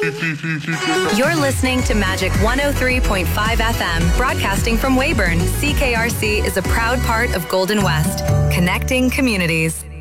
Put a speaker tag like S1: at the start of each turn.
S1: You're listening to Magic 103.5 FM, broadcasting from Weyburn. CKRC is a proud part of Golden West, connecting communities.